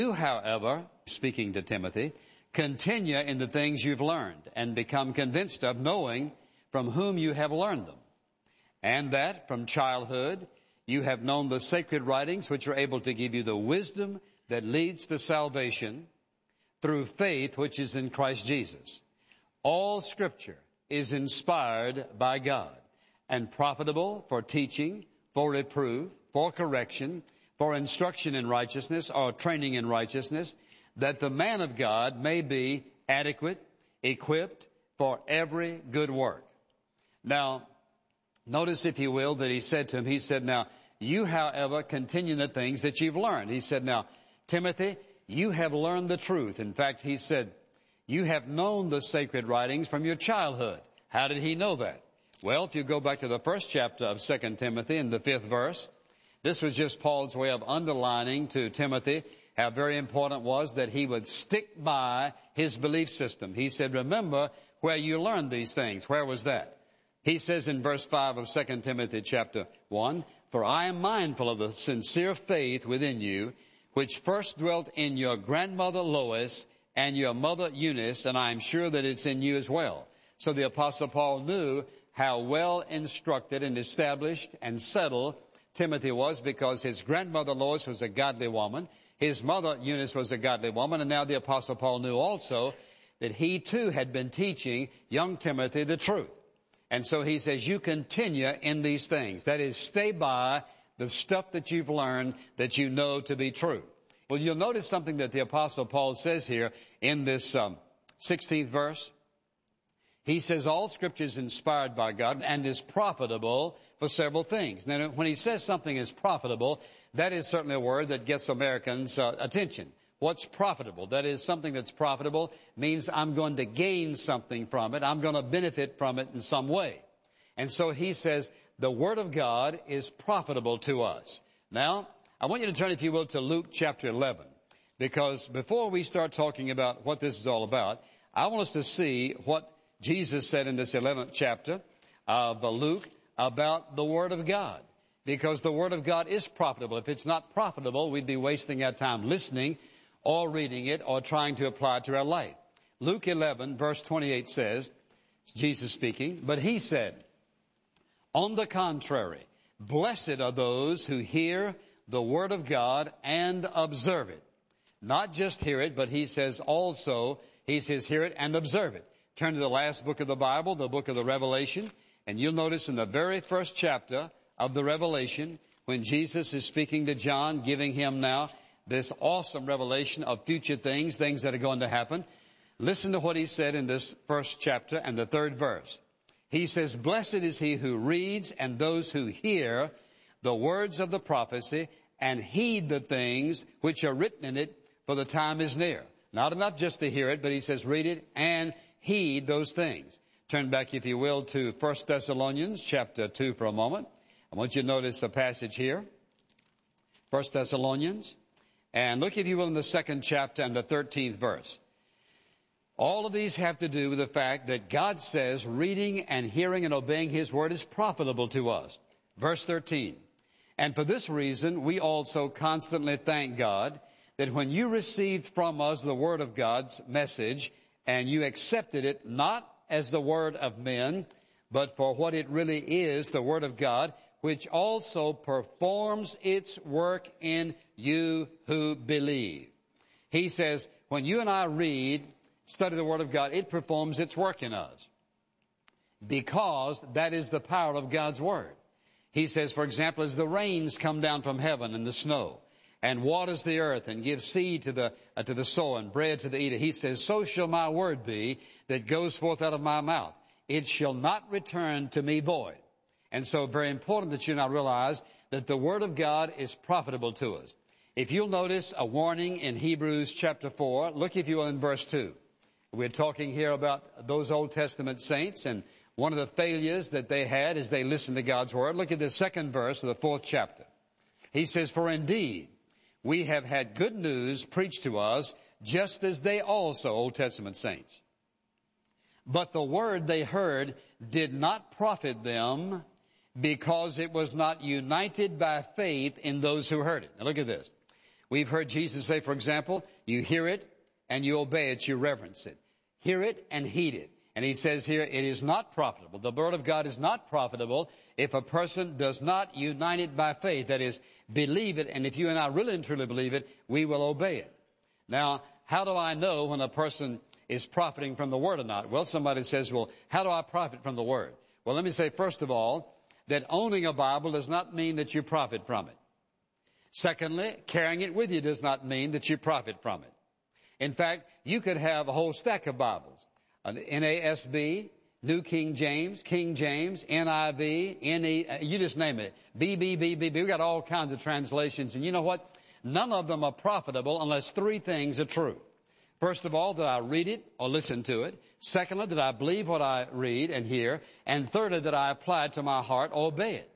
You, however, speaking to Timothy, continue in the things you've learned and become convinced of, knowing from whom you have learned them, and that from childhood you have known the sacred writings which are able to give you the wisdom that leads to salvation through faith which is in Christ Jesus. All Scripture is inspired by God and profitable for teaching, for reproof, for correction, for instruction in righteousness or training in righteousness, that the man of God may be adequate, equipped for every good work. Now, notice, if you will, that he said to him, now, you, however, continue in the things that you've learned. He said, now, Timothy, you have learned the truth. In fact, he said, you have known the sacred writings from your childhood. How did he know that? Well, if you go back to the first chapter of 2 Timothy in the 5th verse, this was just Paul's way of underlining to Timothy how very important it was that he would stick by his belief system. He said, remember where you learned these things. Where was that? He says in verse 5 of 2 Timothy chapter 1, for I am mindful of the sincere faith within you, which first dwelt in your grandmother Lois and your mother Eunice, and I am sure that it's in you as well. So the Apostle Paul knew how well instructed and established and settled Timothy was, because his grandmother Lois was a godly woman, his mother Eunice was a godly woman, and now the Apostle Paul knew also that he too had been teaching young Timothy the truth. And so he says, you continue in these things. That is, stay by the stuff that you've learned that you know to be true. Well, you'll notice something that the Apostle Paul says here in this 16th verse. He says all Scripture is inspired by God and is profitable for several things. Now, when he says something is profitable, that is certainly a word that gets Americans' attention. What's profitable? That is, something that's profitable means I'm going to gain something from it. I'm going to benefit from it in some way. And so he says the Word of God is profitable to us. Now, I want you to turn, if you will, to Luke chapter 11. Because before we start talking about what this is all about, I want us to see what Jesus said in this 11th chapter of Luke about the Word of God. Because the Word of God is profitable. If it's not profitable, we'd be wasting our time listening or reading it or trying to apply it to our life. Luke 11 verse 28 says, Jesus speaking, but he said, on the contrary, blessed are those who hear the Word of God and observe it. Not just hear it, but he says also, he says hear it and observe it. Turn to the last book of the Bible, the book of the Revelation, and you'll notice in the very first chapter of the Revelation, when Jesus is speaking to John, giving him now this awesome revelation of future things, things that are going to happen. Listen to what he said in this first chapter and the 3rd verse. He says, blessed is he who reads and those who hear the words of the prophecy and heed the things which are written in it, for the time is near. Not enough just to hear it, but he says read it and heed those things. Turn back, if you will, to 1 Thessalonians chapter 2 for a moment. I want you to notice a passage here. 1 Thessalonians. And look, if you will, in the 2nd chapter and the 13th verse. All of these have to do with the fact that God says reading and hearing and obeying His Word is profitable to us. Verse 13. And for this reason, we also constantly thank God that when you received from us the Word of God's message, and you accepted it not as the word of men, but for what it really is, the Word of God, which also performs its work in you who believe. He says, when you and I read, study the Word of God, it performs its work in us. Because that is the power of God's Word. He says, for example, as the rains come down from heaven and the snow, and waters the earth and gives seed to the sower and bread to the eater. He says, so shall my word be that goes forth out of my mouth. It shall not return to me void. And so very important that you now realize that the Word of God is profitable to us. If you'll notice a warning in Hebrews chapter 4, look if you will in verse 2. We're talking here about those Old Testament saints and one of the failures that they had as they listened to God's Word. Look at the 2nd verse of the 4th chapter. He says, for indeed, we have had good news preached to us, just as they also, Old Testament saints. But the word they heard did not profit them, because it was not united by faith in those who heard it. Now look at this. We've heard Jesus say, for example, you hear it and you obey it, you reverence it. Hear it and heed it. And he says here, it is not profitable. The word of God is not profitable if a person does not unite it by faith. That is, believe it. And if you and I really and truly believe it, we will obey it. Now, how do I know when a person is profiting from the word or not? Well, somebody says, well, how do I profit from the word? Well, let me say, first of all, that owning a Bible does not mean that you profit from it. Secondly, carrying it with you does not mean that you profit from it. In fact, you could have a whole stack of Bibles. An NASB, New King James, NIV, you just name it. BBBB. We've got all kinds of translations. And you know what? None of them are profitable unless three things are true. First of all, that I read it or listen to it. Secondly, that I believe what I read and hear. And thirdly, that I apply it to my heart or obey it.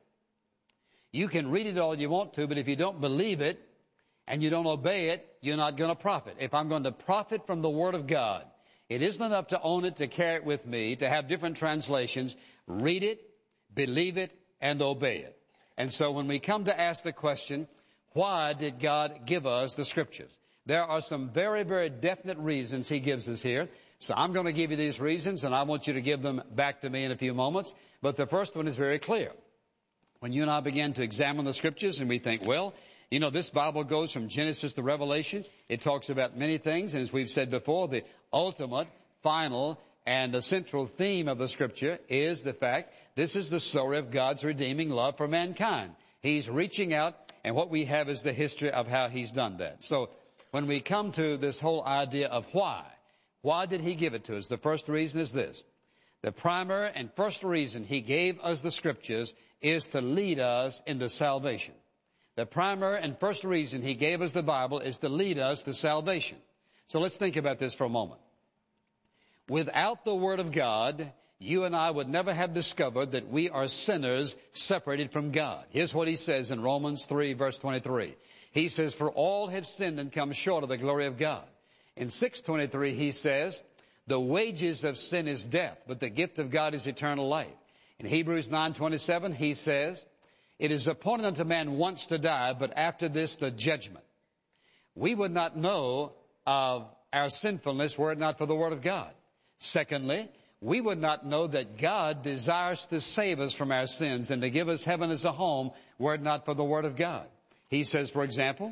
You can read it all you want to, but if you don't believe it and you don't obey it, you're not going to profit. If I'm going to profit from the Word of God, it isn't enough to own it, to carry it with me, to have different translations. Read it, believe it, and obey it. And so when we come to ask the question, why did God give us the Scriptures? There are some very, very definite reasons He gives us here. So I'm going to give you these reasons, and I want you to give them back to me in a few moments. But the first one is very clear. When you and I begin to examine the Scriptures and we think, well, you know, this Bible goes from Genesis to Revelation. It talks about many things. And as we've said before, the ultimate, final, and the central theme of the Scripture is the fact this is the story of God's redeeming love for mankind. He's reaching out, and what we have is the history of how He's done that. So when we come to this whole idea of why did He give it to us? The first reason is this. The primary and first reason He gave us the Scriptures is to lead us into salvation. The primary and first reason He gave us the Bible is to lead us to salvation. So let's think about this for a moment. Without the Word of God, you and I would never have discovered that we are sinners separated from God. Here's what He says in Romans 3, verse 23. He says, for all have sinned and come short of the glory of God. In 6:23, He says, the wages of sin is death, but the gift of God is eternal life. In Hebrews 9:27, He says, it is appointed unto man once to die, but after this the judgment. We would not know of our sinfulness were it not for the Word of God. Secondly, we would not know that God desires to save us from our sins and to give us heaven as a home were it not for the Word of God. He says, for example,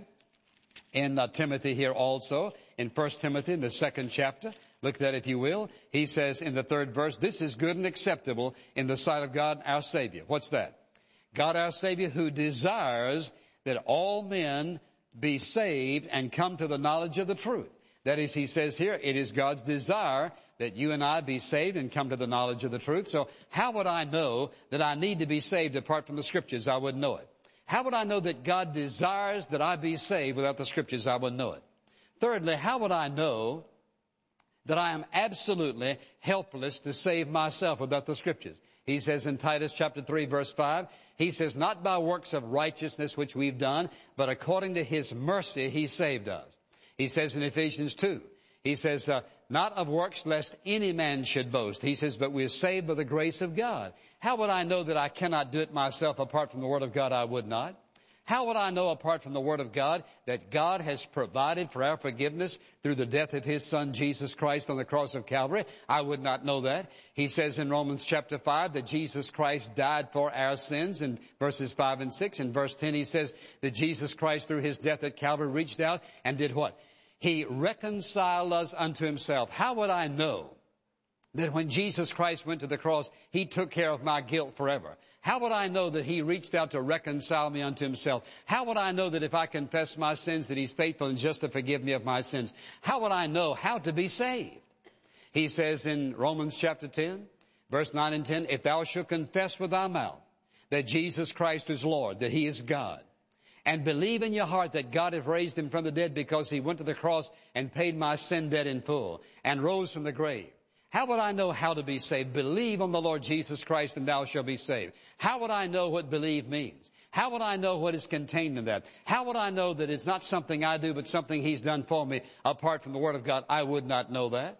in Timothy here also, in 1 Timothy, in the 2nd chapter, look at that if you will. He says in the 3rd verse, this is good and acceptable in the sight of God our Savior. What's that? God our Savior, who desires that all men be saved and come to the knowledge of the truth. That is, He says here, it is God's desire that you and I be saved and come to the knowledge of the truth. So how would I know that I need to be saved apart from the Scriptures? I wouldn't know it. How would I know that God desires that I be saved without the Scriptures? I wouldn't know it. Thirdly, how would I know that I am absolutely helpless to save myself without the Scriptures? He says in Titus chapter 3, verse 5, He says, not by works of righteousness which we've done, but according to His mercy He saved us. He says in Ephesians 2, He says, not of works lest any man should boast. He says, but we are saved by the grace of God. How would I know that I cannot do it myself apart from the Word of God? I would not. How would I know apart from the Word of God that God has provided for our forgiveness through the death of His Son Jesus Christ on the cross of Calvary? I would not know that. He says in Romans chapter 5 that Jesus Christ died for our sins in verses 5 and 6. In verse 10 He says that Jesus Christ through His death at Calvary reached out and did what? He reconciled us unto Himself. How would I know that when Jesus Christ went to the cross, He took care of my guilt forever? How would I know that He reached out to reconcile me unto Himself? How would I know that if I confess my sins that He's faithful and just to forgive me of my sins? How would I know how to be saved? He says in Romans chapter 10, verse 9 and 10, if thou shalt confess with thy mouth that Jesus Christ is Lord, that He is God, and believe in your heart that God hath raised Him from the dead because He went to the cross and paid my sin debt in full and rose from the grave. How would I know how to be saved? Believe on the Lord Jesus Christ and thou shalt be saved. How would I know what believe means? How would I know what is contained in that? How would I know that it's not something I do but something He's done for me apart from the Word of God? I would not know that.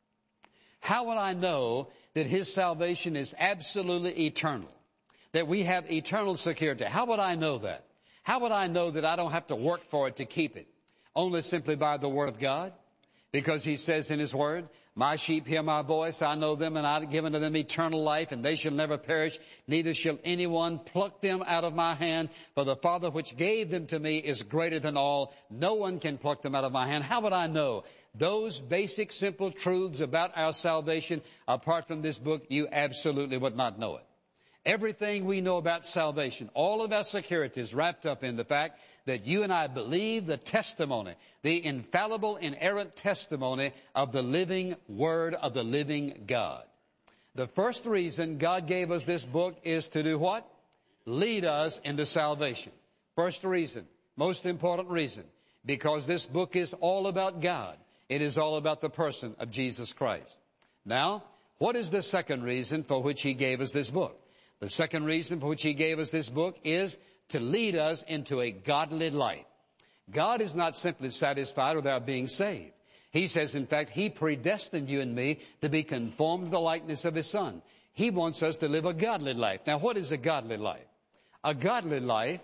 How would I know that His salvation is absolutely eternal? That we have eternal security? How would I know that? How would I know that I don't have to work for it to keep it? Only simply by the Word of God. Because He says in His Word, my sheep hear my voice, I know them, and I have given to them eternal life, and they shall never perish, neither shall anyone pluck them out of my hand. For the Father which gave them to me is greater than all. No one can pluck them out of my hand. How would I know? Those basic, simple truths about our salvation, apart from this book, you absolutely would not know it. Everything we know about salvation, all of our security is wrapped up in the fact that you and I believe the testimony, the infallible, inerrant testimony of the living Word of the living God. The first reason God gave us this book is to do what? Lead us into salvation. First reason, most important reason, because this book is all about God. It is all about the person of Jesus Christ. Now, what is the second reason for which He gave us this book? The second reason for which He gave us this book is to lead us into a godly life. God is not simply satisfied with our being saved. He says, in fact, He predestined you and me to be conformed to the likeness of His Son. He wants us to live a godly life. Now, what is a godly life? A godly life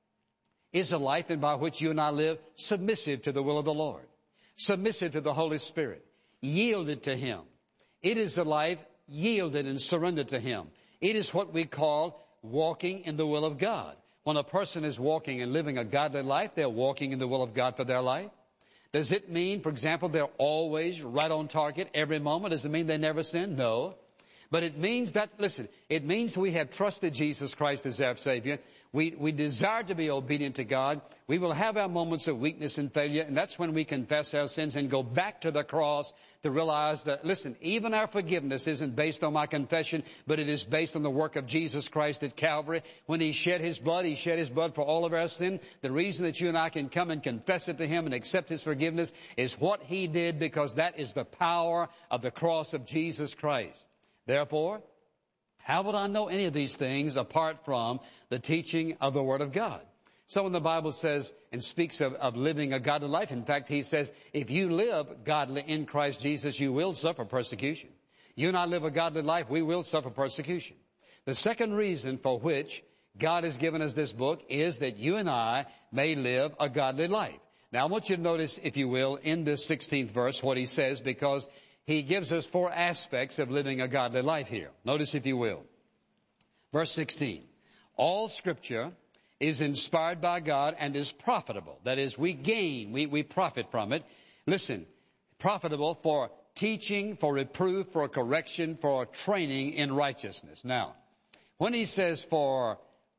is a life by which you and I live submissive to the will of the Lord, submissive to the Holy Spirit, yielded to Him. It is a life yielded and surrendered to Him. It is what we call walking in the will of God. When a person is walking and living a godly life, they're walking in the will of God for their life. Does it mean, for example, they're always right on target every moment? Does it mean they never sin? No. But it means that, listen, it means we have trusted Jesus Christ as our Savior. We desire to be obedient to God. We will have our moments of weakness and failure, and that's when we confess our sins and go back to the cross to realize that, listen, even our forgiveness isn't based on my confession, but it is based on the work of Jesus Christ at Calvary. When He shed His blood for all of our sin. The reason that you and I can come and confess it to Him and accept His forgiveness is what He did, because that is the power of the cross of Jesus Christ. Therefore, how would I know any of these things apart from the teaching of the Word of God? So when the Bible says and speaks of living a godly life, in fact, He says, if you live godly in Christ Jesus, you will suffer persecution. You and I live a godly life, we will suffer persecution. The second reason for which God has given us this book is that you and I may live a godly life. Now, I want you to notice, if you will, in this 16th verse, what He says, because He gives us four aspects of living a godly life here. Notice, if you will. Verse 16. All Scripture is inspired by God and is profitable. That is, we gain, we profit from it. Listen, profitable for teaching, for reproof, for correction, for training in righteousness. Now, when He says for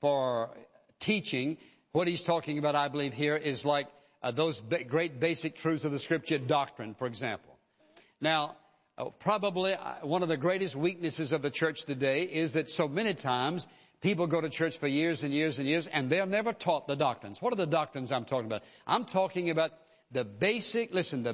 teaching, what He's talking about, I believe, here is like those great basic truths of the Scripture, doctrine, for example. Now, probably one of the greatest weaknesses of the church today is that so many times people go to church for years and years and years, and they're never taught the doctrines. What are the doctrines I'm talking about? I'm talking about the basic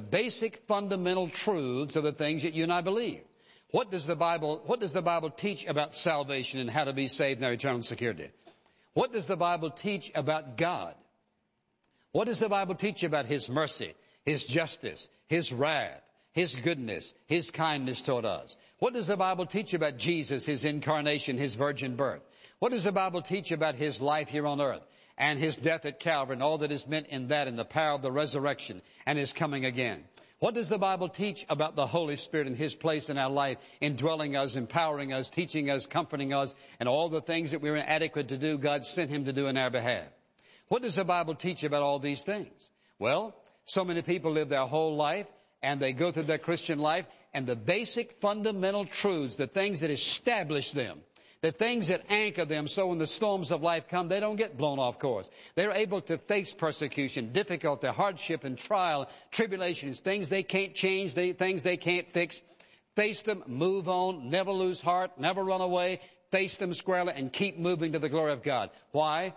fundamental truths of the things that you and I believe. What does the Bible teach about salvation and how to be saved in our eternal security? What does the Bible teach about God? What does the Bible teach about His mercy, His justice, His wrath, His goodness, His kindness toward us? What does the Bible teach about Jesus, His incarnation, His virgin birth? What does the Bible teach about His life here on earth and His death at Calvary and all that is meant in that and the power of the resurrection and His coming again? What does the Bible teach about the Holy Spirit and His place in our life, indwelling us, empowering us, teaching us, comforting us, and all the things that we're inadequate to do, God sent Him to do in our behalf? What does the Bible teach about all these things? Well, so many people live their whole life and they go through their Christian life, and the basic fundamental truths, the things that establish them, the things that anchor them, so when the storms of life come, they don't get blown off course. They're able to face persecution, difficulty, hardship, and trial, tribulations, things they can't change, things they can't fix. Face them, move on, never lose heart, never run away, face them squarely, and keep moving to the glory of God. Why?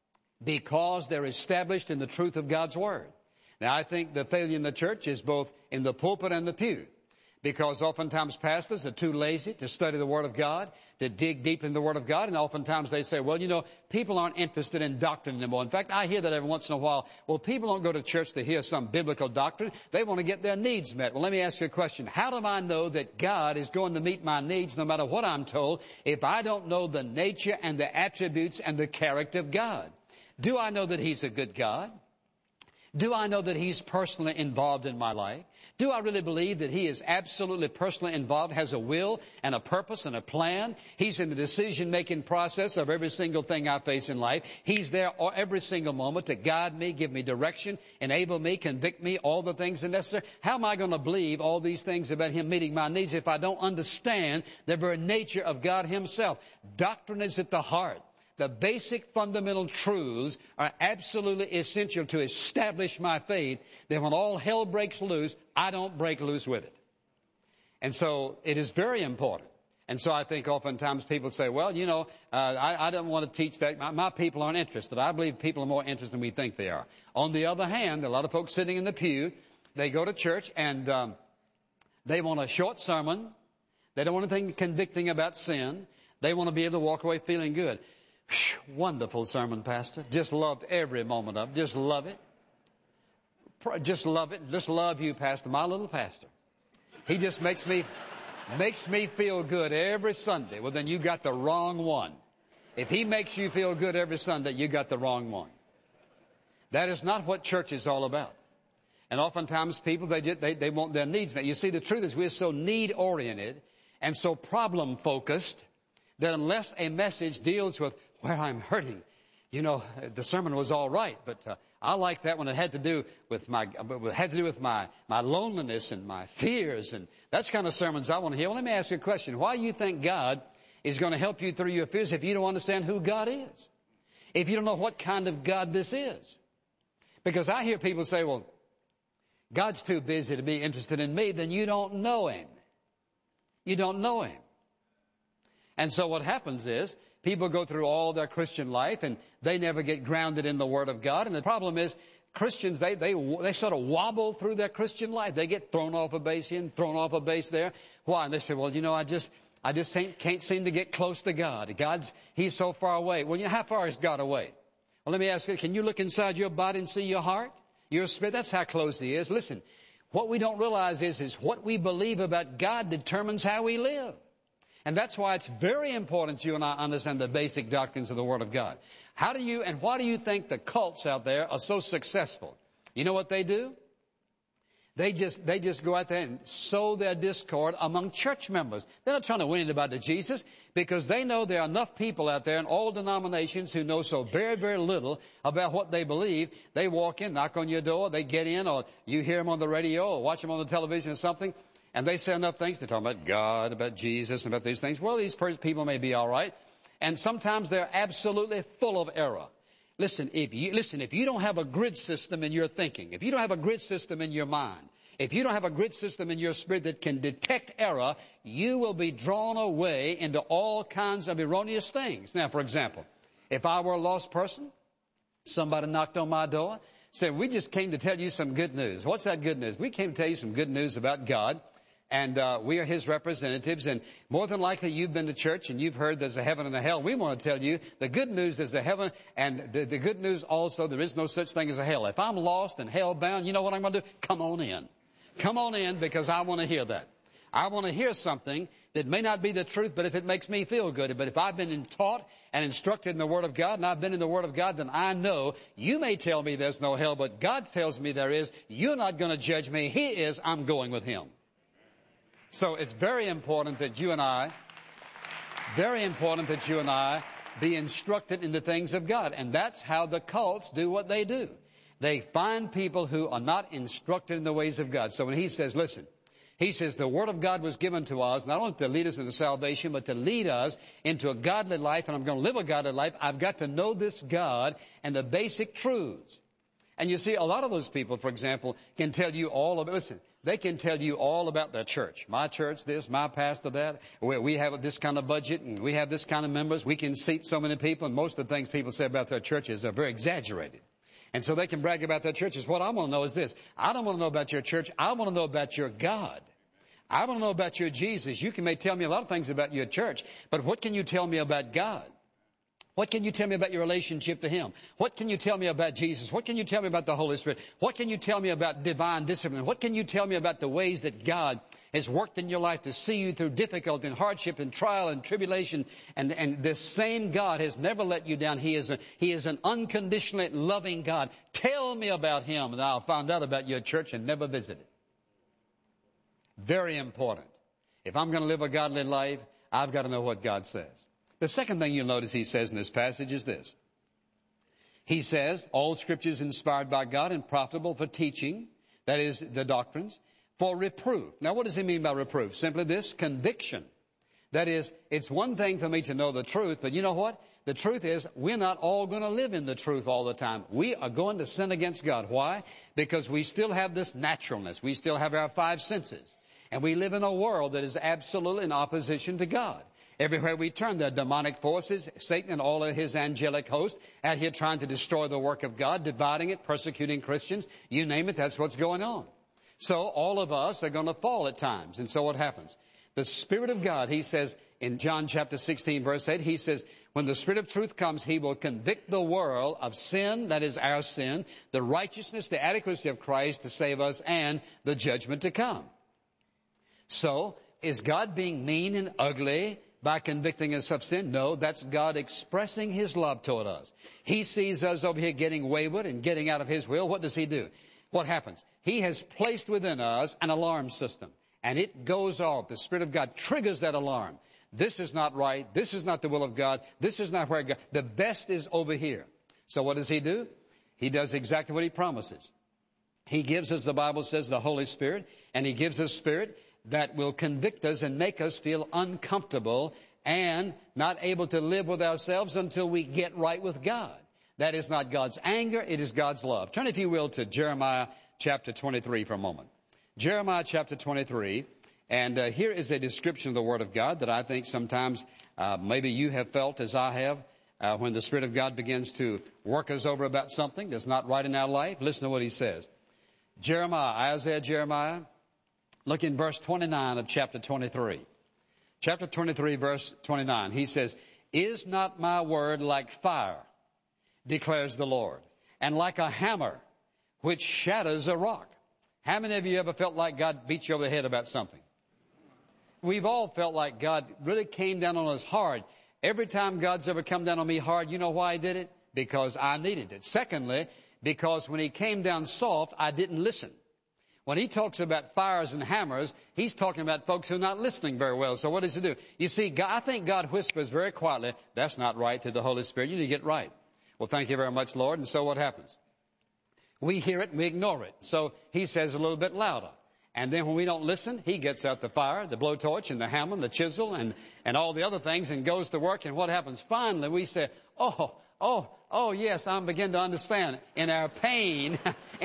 Because they're established in the truth of God's Word. Now, I think the failure in the church is both in the pulpit and the pew, because oftentimes pastors are too lazy to study the Word of God, to dig deep in the Word of God, and oftentimes they say, well, you know, people aren't interested in doctrine anymore. In fact, I hear that every once in a while. Well, people don't go to church to hear some biblical doctrine. They want to get their needs met. Well, let me ask you a question. How do I know that God is going to meet my needs no matter what I'm told if I don't know the nature and the attributes and the character of God? Do I know that He's a good God? Do I know that He's personally involved in my life? Do I really believe that He is absolutely personally involved, has a will and a purpose and a plan? He's in the decision-making process of every single thing I face in life. He's there every single moment to guide me, give me direction, enable me, convict me, all the things that are necessary. How am I going to believe all these things about Him meeting my needs if I don't understand the very nature of God Himself? Doctrine is at the heart. The basic fundamental truths are absolutely essential to establish my faith that when all hell breaks loose, I don't break loose with it. And so it is very important. And so I think oftentimes people say, well, I don't want to teach that. My people aren't interested. I believe people are more interested than we think they are. On the other hand, a lot of folks sitting in the pew, they go to church and they want a short sermon. They don't want anything convicting about sin. They want to be able to walk away feeling good. Wonderful sermon, Pastor. Just loved every moment of it. Just love it. Just love it. Just love you, Pastor. My little pastor. He just makes me feel good every Sunday. Well, then you got the wrong one. If he makes you feel good every Sunday, you got the wrong one. That is not what church is all about. And oftentimes people, they want their needs met. You see, the truth is we're so need-oriented and so problem-focused that unless a message deals with where I'm hurting, the sermon was all right, but I like that when it had to do with my loneliness and my fears, and that's the kind of sermons I want to hear. Well, let me ask you a question. Why do you think God is going to help you through your fears if you don't understand who God is? If you don't know what kind of God this is? Because I hear people say, well, God's too busy to be interested in me. Then you don't know Him. You don't know Him. And so what happens is people go through all their Christian life and they never get grounded in the Word of God. And the problem is Christians, they sort of wobble through their Christian life. They get thrown off a base here and thrown off a base there. Why? And they say, well, I just can't seem to get close to God. He's so far away. Well, how far is God away? Well, let me ask you, can you look inside your body and see your heart? Your spirit? That's how close He is. Listen, what we don't realize is what we believe about God determines how we live. And that's why it's very important you and I understand the basic doctrines of the Word of God. Why do you think the cults out there are so successful? You know what they do? They just go out there and sow their discord among church members. They're not trying to win anybody to Jesus because they know there are enough people out there in all denominations who know so very, very little about what they believe. They walk in, knock on your door, they get in, or you hear them on the radio or watch them on the television or something. And they say enough things. They talk about God, about Jesus, and about these things. Well, these people may be all right. And sometimes they're absolutely full of error. Listen, if you don't have a grid system in your thinking, if you don't have a grid system in your mind, if you don't have a grid system in your spirit that can detect error, you will be drawn away into all kinds of erroneous things. Now, for example, if I were a lost person, somebody knocked on my door, said, we just came to tell you some good news. What's that good news? We came to tell you some good news about God. And we are His representatives, and more than likely you've been to church and you've heard there's a heaven and a hell. We want to tell you the good news is a heaven, and the good news also there is no such thing as a hell. If I'm lost and hell bound, you know what I'm going to do? Come on in. Come on in, because I want to hear that. I want to hear something that may not be the truth, but if it makes me feel good. But if I've been taught and instructed in the Word of God, and I've been in the Word of God, then I know you may tell me there's no hell, but God tells me there is. You're not going to judge me. He is. I'm going with Him. So it's very important that you and I be instructed in the things of God. And that's how the cults do what they do. They find people who are not instructed in the ways of God. So when He says, listen, He says the Word of God was given to us, not only to lead us into salvation, but to lead us into a godly life, and I'm going to live a godly life. I've got to know this God and the basic truths. And you see, a lot of those people, for example, can tell you all about, listen, they can tell you all about their church. My church this, my pastor that. We have this kind of budget and we have this kind of members. We can seat so many people, and most of the things people say about their churches are very exaggerated. And so they can brag about their churches. What I want to know is this. I don't want to know about your church. I want to know about your God. I want to know about your Jesus. You may tell me a lot of things about your church, but what can you tell me about God? What can you tell me about your relationship to Him? What can you tell me about Jesus? What can you tell me about the Holy Spirit? What can you tell me about divine discipline? What can you tell me about the ways that God has worked in your life to see you through difficulty and hardship and trial and tribulation? And this same God has never let you down. He is an unconditionally loving God. Tell me about Him, and I'll find out about your church and never visit it. Very important. If I'm going to live a godly life, I've got to know what God says. The second thing you'll notice he says in this passage is this. He says, all Scripture is inspired by God and profitable for teaching, that is, the doctrines, for reproof. Now, what does he mean by reproof? Simply this, conviction. That is, it's one thing for me to know the truth, but you know what? The truth is, we're not all going to live in the truth all the time. We are going to sin against God. Why? Because we still have this naturalness. We still have our five senses. And we live in a world that is absolutely in opposition to God. Everywhere we turn, there are demonic forces, Satan and all of his angelic hosts out here trying to destroy the work of God, dividing it, persecuting Christians. You name it, that's what's going on. So all of us are going to fall at times. And so what happens? The Spirit of God, he says in John chapter 16, verse 8, he says, when the Spirit of truth comes, he will convict the world of sin, that is our sin, the righteousness, the adequacy of Christ to save us, and the judgment to come. So, is God being mean and ugly by convicting us of sin? No, that's God expressing His love toward us. He sees us over here getting wayward and getting out of His will. What does He do? What happens? He has placed within us an alarm system, and it goes off. The Spirit of God triggers that alarm. This is not right. This is not the will of God. This is not where God... The best is over here. So what does He do? He does exactly what He promises. He gives us, the Bible says, the Holy Spirit, and He gives us Spirit that will convict us and make us feel uncomfortable and not able to live with ourselves until we get right with God. That is not God's anger, it is God's love. Turn, if you will, to Jeremiah chapter 23 for a moment. Jeremiah chapter 23, and here is a description of the Word of God that I think sometimes maybe you have felt as I have when the Spirit of God begins to work us over about something that's not right in our life. Listen to what He says. Jeremiah, look in verse 29 of chapter 23. Chapter 23, verse 29. He says, is not my word like fire, declares the Lord, and like a hammer which shatters a rock? How many of you ever felt like God beat you over the head about something? We've all felt like God really came down on us hard. Every time God's ever come down on me hard, you know why He did it? Because I needed it. Secondly, because when He came down soft, I didn't listen. When He talks about fires and hammers, He's talking about folks who are not listening very well. So what does He do? You see, God, I think God whispers very quietly, that's not right, to the Holy Spirit. You need to get right. Well, thank you very much, Lord. And so what happens? We hear it and we ignore it. So He says a little bit louder. And then when we don't listen, He gets out the fire, the blowtorch, and the hammer, and the chisel, and all the other things, and goes to work. And what happens? Finally, we say, oh, yes, I begin to understand. In our pain,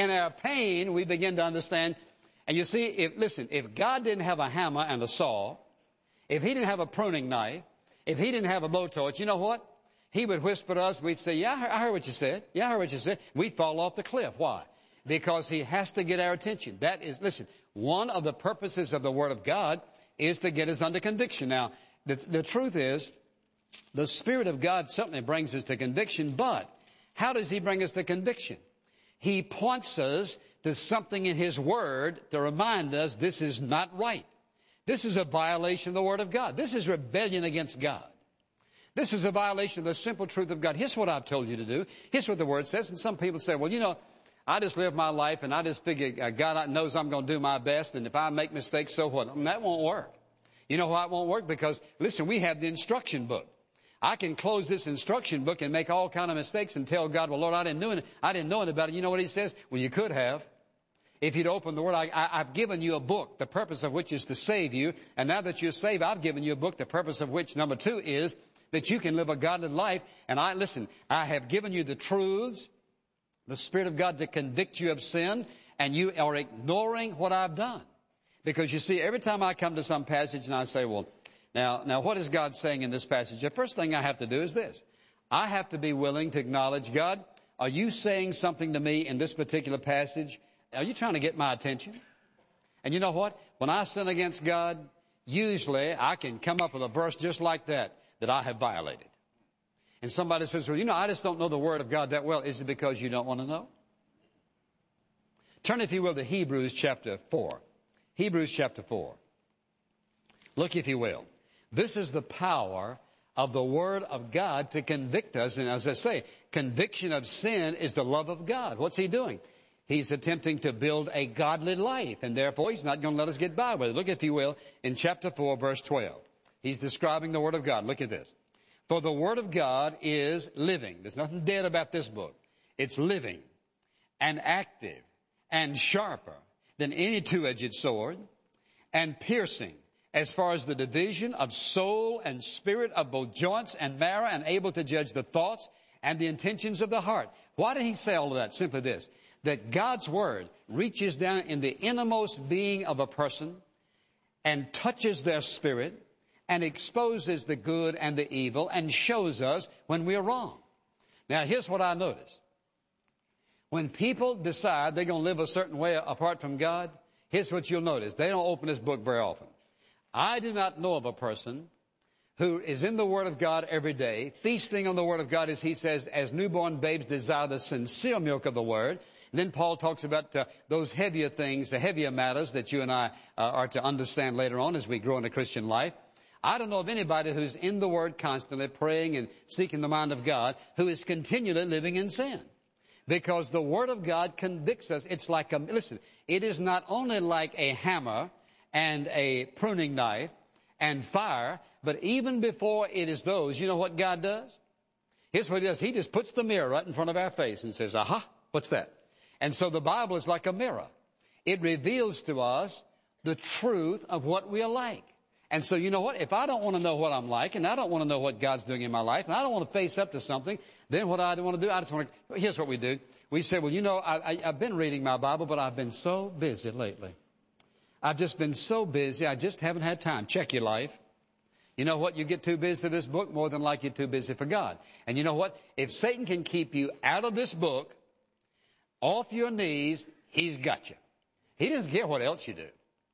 we begin to understand. And you see, if God didn't have a hammer and a saw, if He didn't have a pruning knife, if He didn't have a blowtorch, you know what? He would whisper to us, we'd say, yeah, I heard what you said. Yeah, I heard what you said. We'd fall off the cliff. Why? Because He has to get our attention. That is, listen, one of the purposes of the Word of God is to get us under conviction. Now, the truth is, the Spirit of God certainly brings us to conviction, but how does He bring us to conviction? He points us to something in His Word to remind us this is not right. This is a violation of the Word of God. This is rebellion against God. This is a violation of the simple truth of God. Here's what I've told you to do. Here's what the Word says. And some people say, well, you know, I just live my life and I just figure God knows I'm going to do my best. And if I make mistakes, so what? That won't work. You know why it won't work? Because, listen, we have the instruction book. I can close this instruction book and make all kind of mistakes and tell God, well, Lord, I didn't know it about it. You know what He says? Well, you could have. If you'd open the Word, I've given you a book, the purpose of which is to save you. And now that you're saved, I've given you a book, the purpose of which, number 2, is that you can live a godly life. And I have given you the truths, the Spirit of God to convict you of sin, and you are ignoring what I've done. Because you see, every time I come to some passage and I say, well, now what is God saying in this passage? The first thing I have to do is this. I have to be willing to acknowledge, God, are you saying something to me in this particular passage? Are you trying to get my attention? And you know what? When I sin against God, usually I can come up with a verse just like that I have violated. And somebody says, well, I just don't know the Word of God that well. Is it because you don't want to know? Turn, if you will, to Hebrews chapter 4. Hebrews chapter 4. Look, if you will. This is the power of the Word of God to convict us. And as I say, conviction of sin is the love of God. What's He doing? He's attempting to build a godly life, and therefore He's not going to let us get by with it. Look, if you will, in chapter 4, verse 12. He's describing the Word of God. Look at this. For the Word of God is living. There's nothing dead about this book. It's living and active and sharper than any two-edged sword, and piercing as far as the division of soul and spirit, of both joints and marrow, and able to judge the thoughts and the intentions of the heart. Why did he say all of that? Simply this, that God's Word reaches down in the innermost being of a person and touches their spirit and exposes the good and the evil and shows us when we're wrong. Now, here's what I noticed. When people decide they're going to live a certain way apart from God, here's what you'll notice. They don't open this book very often. I do not know of a person who is in the Word of God every day, feasting on the Word of God, as he says, as newborn babes desire the sincere milk of the Word. And then Paul talks about those heavier things, the heavier matters that you and I are to understand later on as we grow in the Christian life. I don't know of anybody who's in the Word constantly, praying and seeking the mind of God, who is continually living in sin. Because the Word of God convicts us. It's like listen, it is not only like a hammer and a pruning knife and fire, but even before it is those, you know what God does? Here's what He does. He just puts the mirror right in front of our face and says, aha, what's that? And so the Bible is like a mirror. It reveals to us the truth of what we are like. And so you know what? If I don't want to know what I'm like, and I don't want to know what God's doing in my life, and I don't want to face up to something, then what I want to do, I just want to, here's what we do. We say, well, I've been reading my Bible, but I've been so busy lately. I've just been so busy, I just haven't had time. Check your life. You know what? You get too busy for this book, more than like you're too busy for God. And you know what? If Satan can keep you out of this book, off your knees, he's got you. He doesn't care what else you do.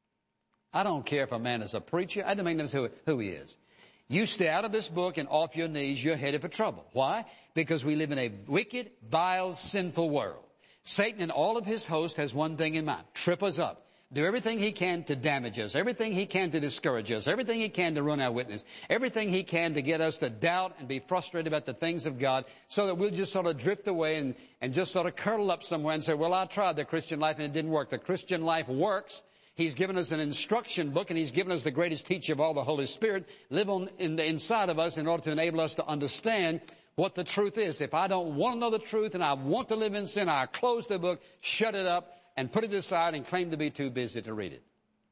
I don't care if a man is a preacher. I don't make no who he is. You stay out of this book and off your knees, you're headed for trouble. Why? Because we live in a wicked, vile, sinful world. Satan and all of his hosts has one thing in mind: trip us up. Do everything he can to damage us, everything he can to discourage us, everything he can to ruin our witness, everything he can to get us to doubt and be frustrated about the things of God, so that we'll just sort of drift away and just sort of curl up somewhere and say, well, I tried the Christian life and it didn't work. The Christian life works. He's given us an instruction book, and He's given us the greatest teacher of all, the Holy Spirit, live on in the inside of us in order to enable us to understand what the truth is. If I don't want to know the truth and I want to live in sin, I close the book, shut it up, and put it aside and claim to be too busy to read it.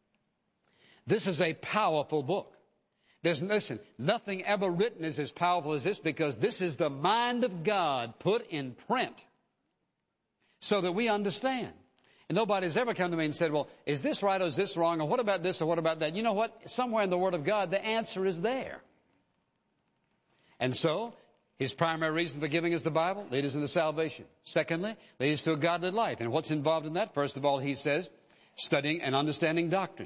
This is a powerful book. Listen, nothing ever written is as powerful as this, because this is the mind of God put in print so that we understand. And nobody's ever come to me and said, well, is this right or is this wrong, or what about this or what about that? You know what? Somewhere in the Word of God, the answer is there. And so, His primary reason for giving us the Bible, lead us into salvation. Secondly, lead us to a godly life. And what's involved in that? First of all, He says, studying and understanding doctrine.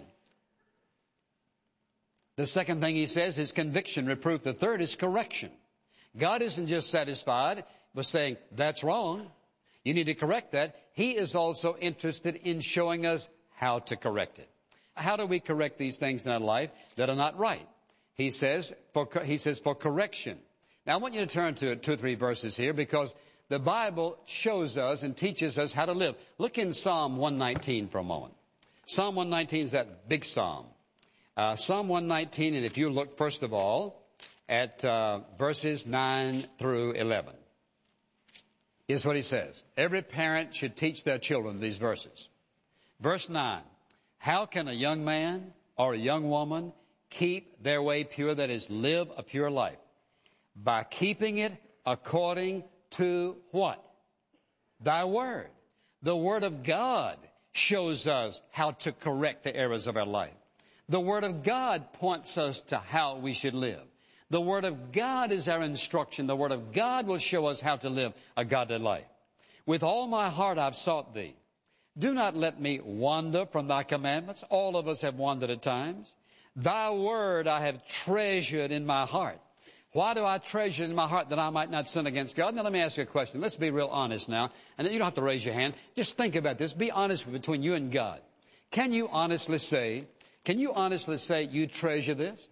The second thing He says is conviction, reproof. The third is correction. God isn't just satisfied with saying, that's wrong, you need to correct that. He is also interested in showing us how to correct it. How do we correct these things in our life that are not right? He says for correction. Now, I want you to turn to 2 or 3 verses here, because the Bible shows us and teaches us how to live. Look in Psalm 119 for a moment. Psalm 119 is that big psalm. Psalm 119, and if you look first of all at verses 9 through 11. Here's what he says. Every parent should teach their children these verses. Verse 9. How can a young man or a young woman keep their way pure, that is, live a pure life? By keeping it according to what? Thy word. The Word of God shows us how to correct the errors of our life. The Word of God points us to how we should live. The Word of God is our instruction. The Word of God will show us how to live a godly life. With all my heart I've sought Thee. Do not let me wander from Thy commandments. All of us have wandered at times. Thy Word I have treasured in my heart. Why do I treasure it in my heart that I might not sin against God? Now let me ask you a question. Let's be real honest now. And you don't have to raise your hand. Just think about this. Be honest between you and God. Can you honestly say you treasure this?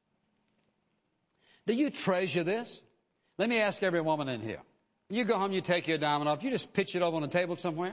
Do you treasure this? Let me ask every woman in here. You go home, you take your diamond off, you just pitch it over on the table somewhere?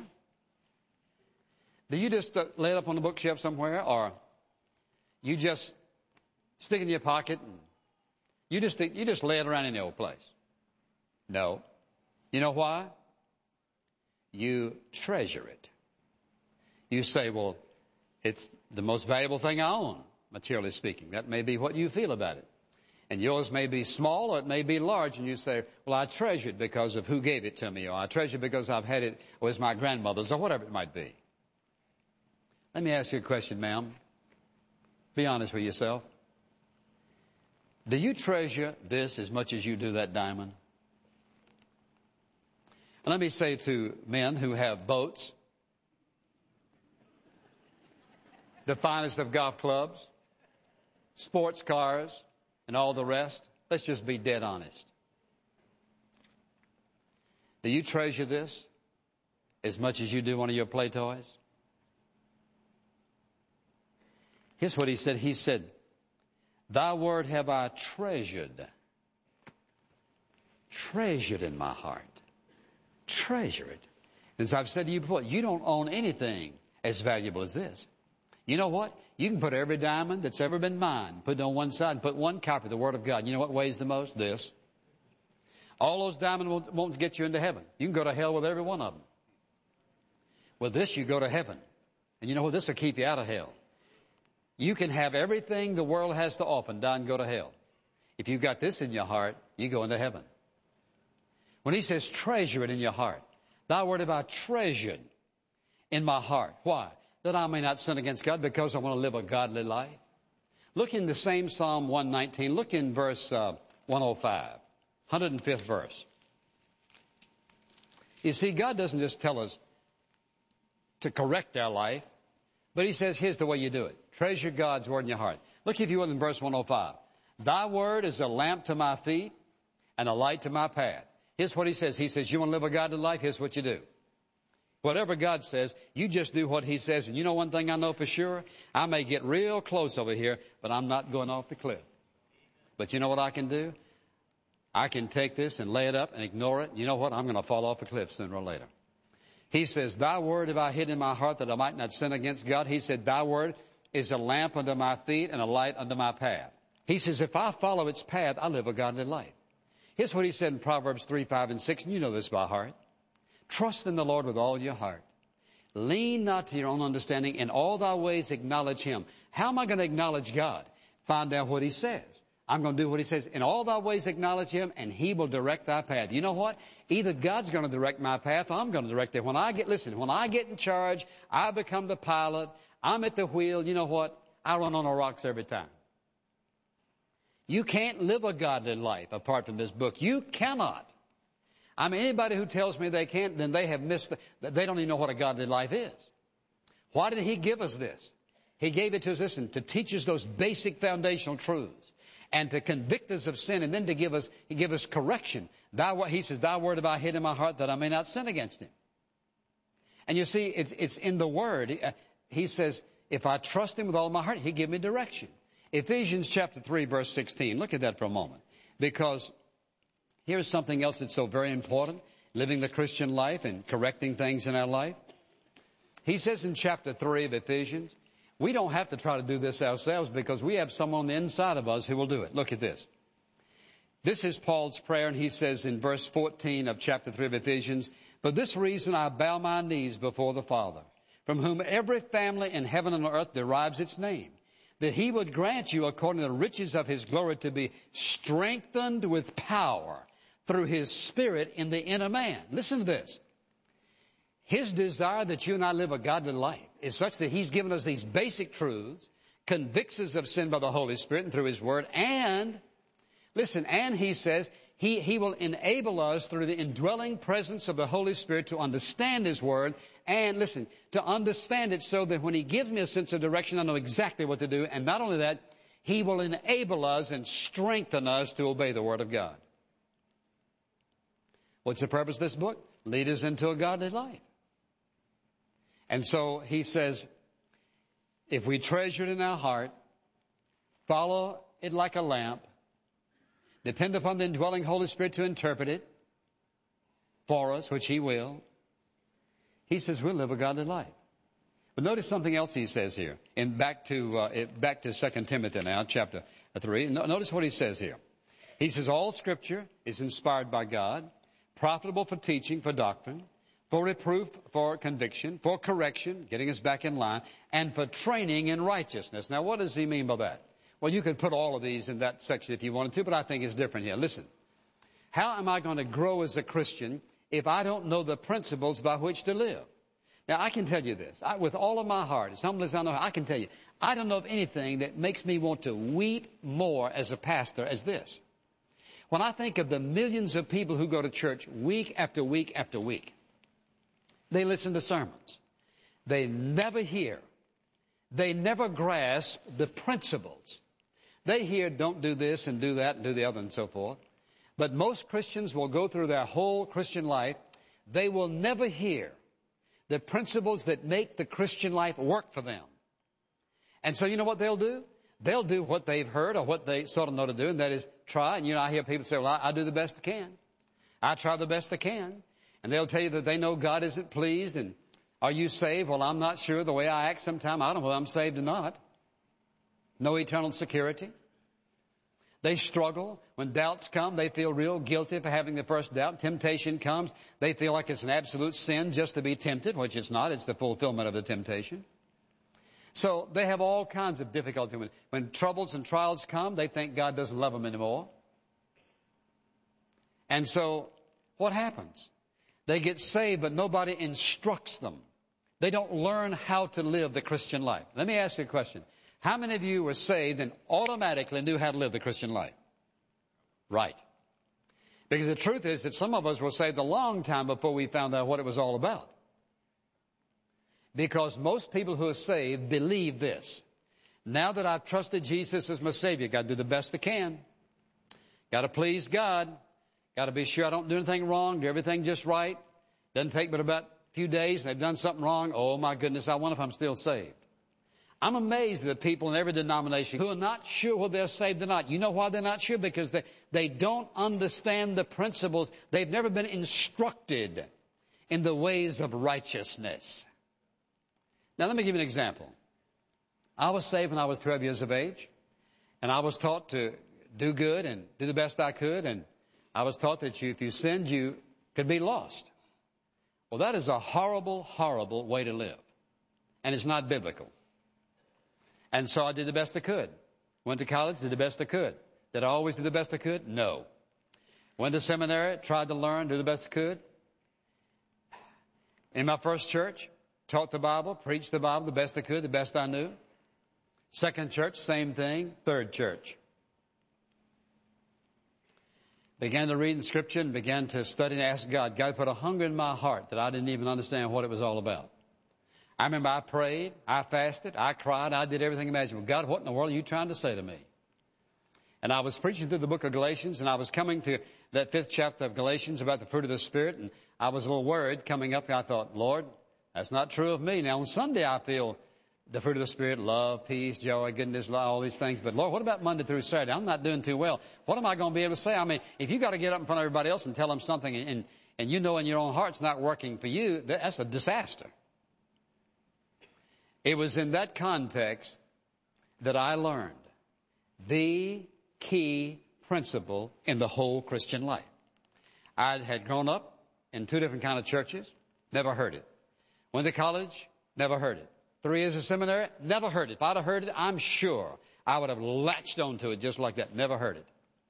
Do you just lay it up on the bookshelf somewhere, or you just stick it in your pocket and you just lay it around in the old place? No. You know why? You treasure it. You say, well, it's the most valuable thing I own, materially speaking. That may be what you feel about it. And yours may be small or it may be large, and you say, well, I treasure it because of who gave it to me, or I treasure it because I've had it, or it's my grandmother's, or whatever it might be. Let me ask you a question, ma'am. Be honest with yourself. Do you treasure this as much as you do that diamond? And let me say to men who have boats, the finest of golf clubs, sports cars, and all the rest, let's just be dead honest. Do you treasure this as much as you do one of your play toys? Here's what he said. He said, thy word have I treasured in my heart. Treasure it. As I've said to you before, you don't own anything as valuable as this. You know what? You can put every diamond that's ever been mined, put it on one side, and put one copy of the Word of God. You know what weighs the most? This. All those diamonds won't get you into heaven. You can go to hell with every one of them. With this, you go to heaven. And you know what? This will keep you out of hell. You can have everything the world has to offer and die and go to hell. If you've got this in your heart, you go into heaven. When he says treasure it in your heart, thy word have I treasured in my heart. Why? That I may not sin against God, because I want to live a godly life. Look in the same Psalm 119. Look in verse 105, 105th verse. You see, God doesn't just tell us to correct our life, but he says, here's the way you do it. Treasure God's word in your heart. Look, if you will, in verse 105. Thy word is a lamp to my feet and a light to my path. Here's what he says. He says, you want to live a godly life? Here's what you do. Whatever God says, you just do what he says. And you know one thing I know for sure? I may get real close over here, but I'm not going off the cliff. But you know what I can do? I can take this and lay it up and ignore it. You know what? I'm going to fall off the cliff sooner or later. He says, thy word have I hid in my heart that I might not sin against God. He said, thy word is a lamp unto my feet and a light unto my path. He says, if I follow its path, I live a godly life. Here's what he said in Proverbs 3, 5, and 6, and you know this by heart. Trust in the Lord with all your heart. Lean not to your own understanding. In all thy ways acknowledge him. How am I going to acknowledge God? Find out what he says. I'm going to do what he says. In all thy ways acknowledge him, and he will direct thy path. You know what? Either God's going to direct my path, or I'm going to direct it. When I get in charge, I become the pilot. I'm at the wheel. You know what? I run on the rocks every time. You can't live a godly life apart from this book. You cannot. I mean, anybody who tells me they can't, then they have missed, they don't even know what a godly life is. Why did he give us this? He gave it to us, listen, to teach us those basic foundational truths and to convict us of sin, and then to give us correction. He says, thy word have I hid in my heart that I may not sin against him. And you see, it's in the word. He says, if I trust him with all my heart, he'll give me direction. Ephesians chapter 3, verse 16. Look at that for a moment. Because here's something else that's so very important, living the Christian life and correcting things in our life. He says in chapter 3 of Ephesians, we don't have to try to do this ourselves because we have someone on the inside of us who will do it. Look at this. This is Paul's prayer, and he says in verse 14 of chapter 3 of Ephesians, for this reason I bow my knees before the Father, from whom every family in heaven and earth derives its name, that he would grant you according to the riches of his glory to be strengthened with power through his Spirit in the inner man. Listen to this. His desire that you and I live a godly life is such that he's given us these basic truths, convicts us of sin by the Holy Spirit and through his word, and, listen, and he says he will enable us through the indwelling presence of the Holy Spirit to understand his word, and, listen, to understand it so that when he gives me a sense of direction, I know exactly what to do. And not only that, He will enable us and strengthen us to obey the Word of God. What's the purpose of this book? Lead us into a godly life. And so he says, if we treasure it in our heart, follow it like a lamp, depend upon the indwelling Holy Spirit to interpret it for us, which He will, he says we'll live a godly life. But notice something else he says here. Back to 2 Timothy now, chapter 3. Notice what he says here. He says, all Scripture is inspired by God, profitable for teaching, for doctrine, for reproof, for conviction, for correction, getting us back in line, and for training in righteousness. Now, what does he mean by that? Well, you could put all of these in that section if you wanted to, but I think it's different here. Listen, how am I going to grow as a Christian if I don't know the principles by which to live? Now, I can tell you this. With all of my heart, as humble as I know, I can tell you, I don't know of anything that makes me want to weep more as a pastor as this. When I think of the millions of people who go to church week after week after week, they listen to sermons. They never hear. They never grasp the principles. They hear, don't do this and do that and do the other and so forth. But most Christians will go through their whole Christian life. They will never hear the principles that make the Christian life work for them. And so you know what they'll do? They'll do what they've heard or what they sort of know to do, and that is try. And I hear people say, well, I do the best I can. I try the best I can. And they'll tell you that they know God isn't pleased. And are you saved? Well, I'm not sure. The way I act sometimes, I don't know whether I'm saved or not. No eternal security. They struggle. When doubts come, they feel real guilty for having the first doubt. Temptation comes. They feel like it's an absolute sin just to be tempted, which it's not. It's the fulfillment of the temptation. So they have all kinds of difficulty. When troubles and trials come, they think God doesn't love them anymore. And so what happens? They get saved, but nobody instructs them. They don't learn how to live the Christian life. Let me ask you a question. How many of you were saved and automatically knew how to live the Christian life? Right. Because the truth is that some of us were saved a long time before we found out what it was all about. Because most people who are saved believe this. Now that I've trusted Jesus as my Savior, got to do the best I can. Got to please God. Got to be sure I don't do anything wrong, do everything just right. Doesn't take but about a few days and they've done something wrong. Oh my goodness, I wonder if I'm still saved. I'm amazed at the people in every denomination who are not sure whether they're saved or not. You know why they're not sure? Because they don't understand the principles. They've never been instructed in the ways of righteousness. Now let me give you an example. I was saved when I was 12 years of age, and I was taught to do good and do the best I could, and I was taught that if you sinned, you could be lost. Well, that is a horrible, horrible way to live, and it's not biblical. And so I did the best I could. Went to college, did the best I could. Did I always do the best I could? No. Went to seminary, tried to learn, do the best I could. In my first church, taught the Bible, preached the Bible the best I could, the best I knew. Second church, same thing. Third church. Began to read the Scripture and began to study and ask God. God put a hunger in my heart that I didn't even understand what it was all about. I remember I prayed, I fasted, I cried, I did everything imaginable. God, what in the world are you trying to say to me? And I was preaching through the book of Galatians, and I was coming to that 5th chapter of Galatians about the fruit of the Spirit, and I was a little worried coming up, and I thought, Lord, that's not true of me. Now on Sunday I feel the fruit of the Spirit, love, peace, joy, goodness, all these things. But Lord, what about Monday through Saturday? I'm not doing too well. What am I going to be able to say? I mean, if you got to get up in front of everybody else and tell them something and you know in your own heart it's not working for you, that's a disaster. It was in that context that I learned the key principle in the whole Christian life. I had grown up in 2 different kind of churches, never heard it. Went to college, never heard it. 3 years of seminary, never heard it. If I'd have heard it, I'm sure I would have latched onto it just like that. Never heard it.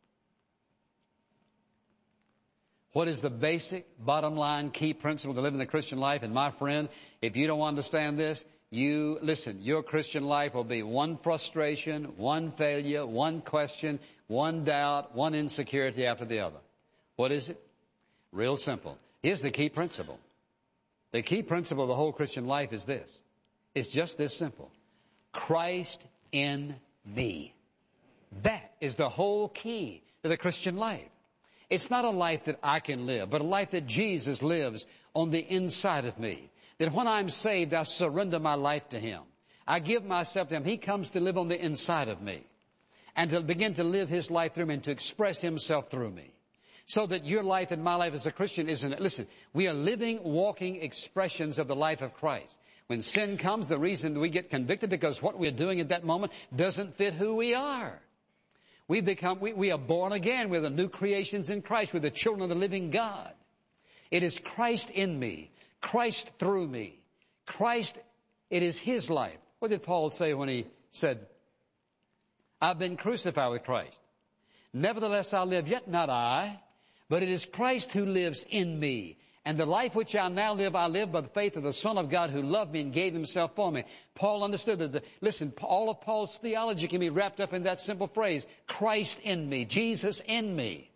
What is the basic, bottom line, key principle to living the Christian life? And my friend, if you don't understand this, your Christian life will be one frustration, one failure, one question, one doubt, one insecurity after the other. What is it? Real simple. Here's the key principle. The key principle of the whole Christian life is this. It's just this simple. Christ in me. That is the whole key to the Christian life. It's not a life that I can live, but a life that Jesus lives on the inside of me. That when I'm saved, I surrender my life to Him. I give myself to Him. He comes to live on the inside of me and to begin to live His life through me and to express Himself through me. So that your life and my life as a Christian isn't, listen, we are living, walking expressions of the life of Christ. When sin comes, the reason we get convicted because what we're doing at that moment doesn't fit who we are. We are born again. We're the new creations in Christ. We're the children of the living God. It is Christ in me, Christ through me. Christ, it is His life. What did Paul say when he said, I've been crucified with Christ. Nevertheless I live, yet not I, but it is Christ who lives in me. And the life which I now live, I live by the faith of the Son of God who loved me and gave Himself for me. Paul understood that, listen, all of Paul's theology can be wrapped up in that simple phrase, Christ in me, Jesus in me.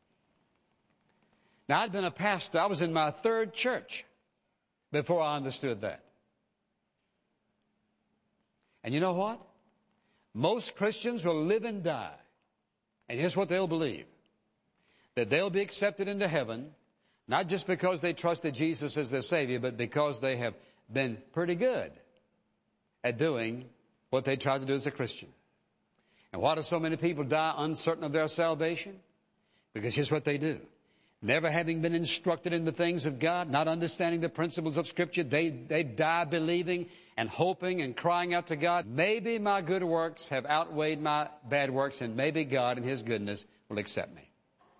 Now, I'd been a pastor. I was in my third church before I understood that. And you know what? Most Christians will live and die. And here's what they'll believe. That they'll be accepted into heaven, not just because they trusted Jesus as their Savior, but because they have been pretty good at doing what they tried to do as a Christian. And why do so many people die uncertain of their salvation? Because here's what they do. Never having been instructed in the things of God, not understanding the principles of Scripture, they die believing and hoping and crying out to God, maybe my good works have outweighed my bad works, and maybe God in His goodness will accept me.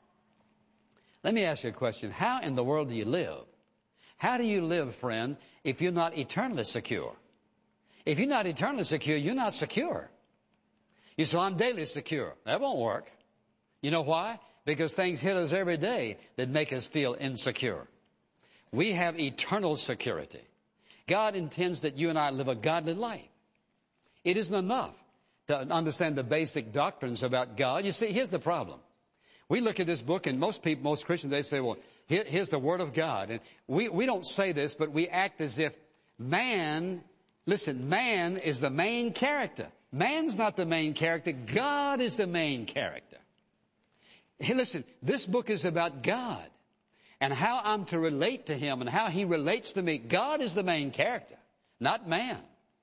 Let me ask you a question. How in the world do you live? How do you live, friend, if you're not eternally secure? If you're not eternally secure, you're not secure. You say, I'm daily secure. That won't work. You know why? Because things hit us every day that make us feel insecure. We have eternal security. God intends that you and I live a godly life. It isn't enough to understand the basic doctrines about God. You see, here's the problem. We look at this book, and most Christians, they say, well, here's the Word of God. And we don't say this, but we act as if man is the main character. Man's not the main character. God is the main character. Hey, listen, this book is about God and how I'm to relate to Him and how He relates to me. God is the main character, not man.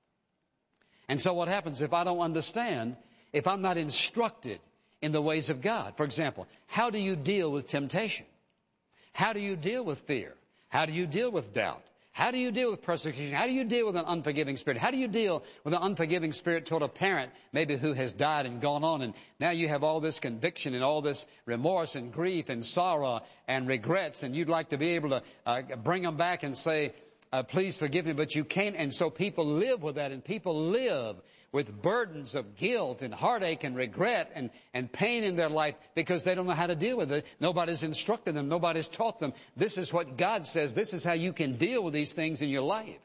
And so what happens if I don't understand, if I'm not instructed in the ways of God? For example, how do you deal with temptation? How do you deal with fear? How do you deal with doubt? How do you deal with persecution? How do you deal with an unforgiving spirit? How do you deal with an unforgiving spirit toward a parent, maybe who has died and gone on, and now you have all this conviction and all this remorse and grief and sorrow and regrets, and you'd like to be able to bring them back and say, please forgive me, but you can't. And so people live with that, and people live with burdens of guilt and heartache and regret and pain in their life because they don't know how to deal with it. Nobody's instructed them. Nobody's taught them. This is what God says. This is how you can deal with these things in your life.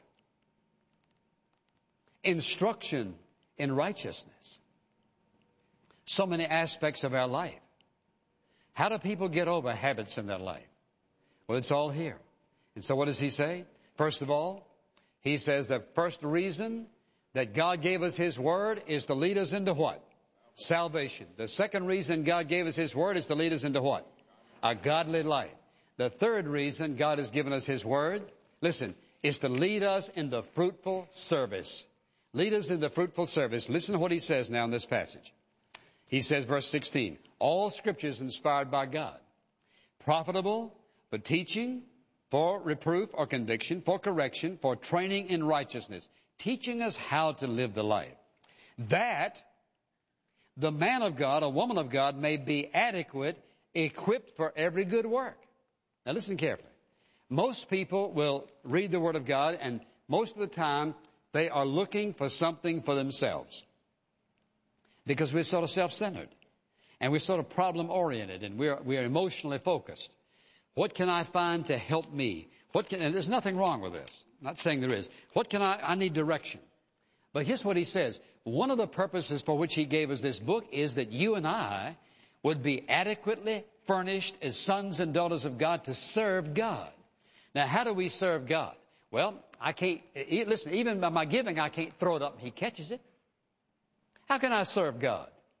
Instruction in righteousness. So many aspects of our life. How do people get over habits in their life? Well, it's all here. And so what does He say? First of all, He says the first reason that God gave us His Word is to lead us into what? Salvation. The second reason God gave us His Word is to lead us into what? A godly life. The third reason God has given us His Word, listen, is to lead us in the fruitful service. Lead us in the fruitful service. Listen to what He says now in this passage. He says, verse 16, all Scripture is inspired by God, profitable for teaching, for reproof or conviction, for correction, for training in righteousness, teaching us how to live the life, that the man of God, a woman of God, may be adequate, equipped for every good work. Now listen carefully. Most people will read the Word of God, and most of the time they are looking for something for themselves. Because we're sort of self-centered, and we're sort of problem-oriented, and we're emotionally focused. What can I find to help me? And there's nothing wrong with this. I'm not saying there is. I need direction. But here's what He says. One of the purposes for which He gave us this book is that you and I would be adequately furnished as sons and daughters of God to serve God. Now, how do we serve God? Well, I can't, listen, even by my giving, I can't throw it up and He catches it. How can I serve God?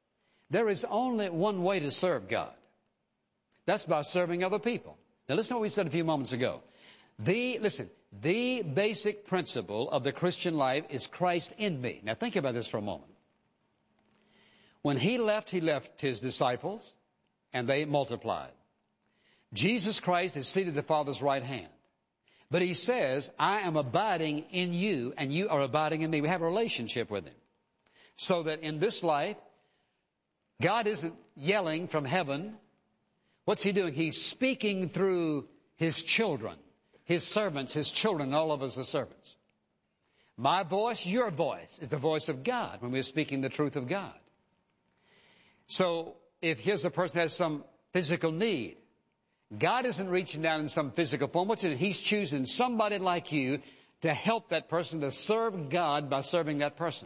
There is only one way to serve God. That's by serving other people. Now listen to what we said a few moments ago. The basic principle of the Christian life is Christ in me. Now think about this for a moment. When he left his disciples, and they multiplied. Jesus Christ is seated at the Father's right hand. But he says, I am abiding in you, and you are abiding in me. We have a relationship with him. So that in this life, God isn't yelling from heaven. What's he doing? He's speaking through his children, his servants, his children. All of us are servants. My voice, your voice, is the voice of God when we're speaking the truth of God. So if here's a person that has some physical need, God isn't reaching down in some physical form. What's it? He's choosing somebody like you to help that person to serve God by serving that person.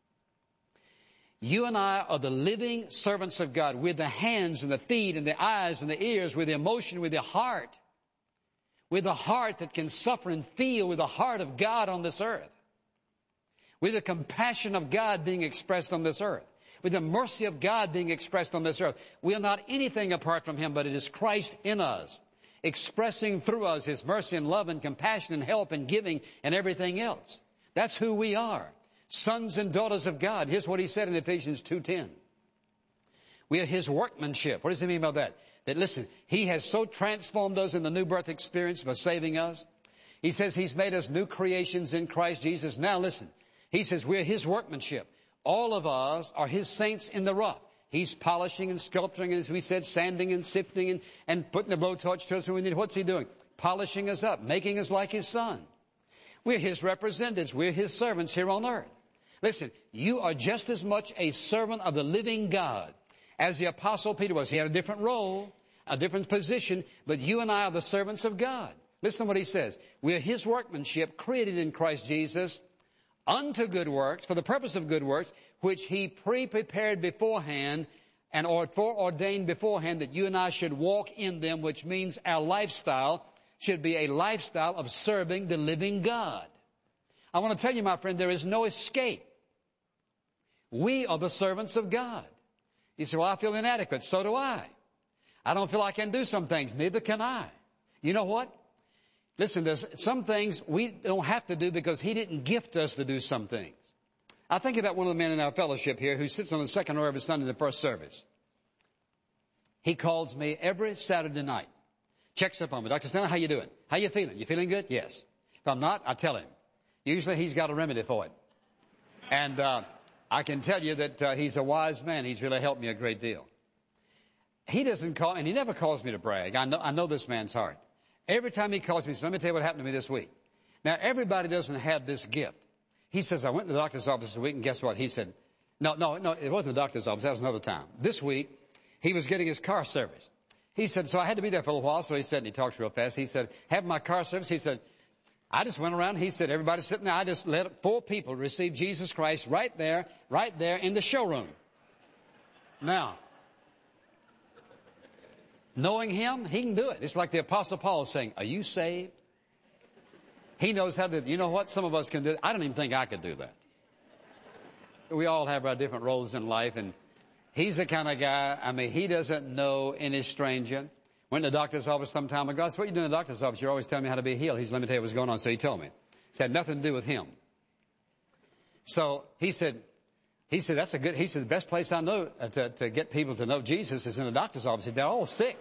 You and I are the living servants of God. We're the hands and the feet and the eyes and the ears. We're the emotion. We're the heart. We're the heart that can suffer and feel with the heart of God on this earth. We're the compassion of God being expressed on this earth. With the mercy of God being expressed on this earth. We are not anything apart from him, but it is Christ in us, expressing through us his mercy and love and compassion and help and giving and everything else. That's who we are, sons and daughters of God. Here's what he said in Ephesians 2:10. We are his workmanship. What does he mean by that? That, listen, he has so transformed us in the new birth experience by saving us. He says he's made us new creations in Christ Jesus. Now listen, he says we're his workmanship. All of us are his saints in the rough. He's polishing and sculpturing, and as we said, sanding and sifting and putting a blowtorch to us when we need. What's he doing? Polishing us up, making us like his son. We're his representatives. We're his servants here on earth. Listen, you are just as much a servant of the living God as the Apostle Peter was. He had a different role, a different position, but you and I are the servants of God. Listen to what he says. We're his workmanship, created in Christ Jesus, unto good works, for the purpose of good works, which he pre-prepared beforehand and foreordained beforehand that you and I should walk in them, which means our lifestyle should be a lifestyle of serving the living God. I want to tell you, my friend, there is no escape. We are the servants of God. You say, well, I feel inadequate. So do I. I don't feel I can do some things. Neither can I. You know what? Listen, there's some things we don't have to do because he didn't gift us to do some things. I think about one of the men in our fellowship here who sits on the second row every Sunday in the first service. He calls me every Saturday night. Checks up on me. Dr. Stanley, how you doing? How you feeling? You feeling good? Yes. If I'm not, I tell him. Usually he's got a remedy for it. And I can tell you that he's a wise man. He's really helped me a great deal. He doesn't call, and he never calls me to brag. I know this man's heart. Every time he calls me, he says, let me tell you what happened to me this week. Now, everybody doesn't have this gift. He says, I went to the doctor's office this week, and guess what? He said, no, it wasn't the doctor's office. That was another time. This week, he was getting his car serviced. He said, so I had to be there for a little while. So he said, and he talks real fast. He said, have my car serviced. He said, I just went around. He said, everybody's sitting there. I just let 4 people receive Jesus Christ right there in the showroom. Now, knowing him, he can do it. It's like the Apostle Paul saying, are you saved? He knows how to, you know what? Some of us can do it. I don't even think I could do that. We all have our different roles in life, and he's the kind of guy, he doesn't know any stranger. Went to the doctor's office some time ago. I said, what are you doing in the doctor's office? You're always telling me how to be healed. He said, let me tell you what's going on. So he told me. It had nothing to do with him. So he said, that's a good, he said, the best place I know to get people to know Jesus is in the doctor's office. They're all sick.